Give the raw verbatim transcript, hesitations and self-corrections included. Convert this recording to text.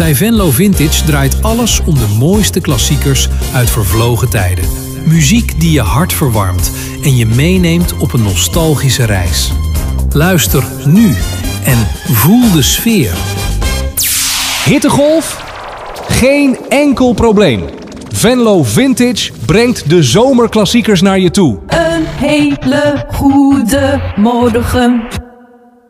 Bij Venlo Vintage draait alles om de mooiste klassiekers uit vervlogen tijden. Muziek die je hart verwarmt en je meeneemt op een nostalgische reis. Luister nu en voel de sfeer. Hittegolf? Geen enkel probleem. Venlo Vintage brengt de zomerklassiekers naar je toe. Een hele goede morgen.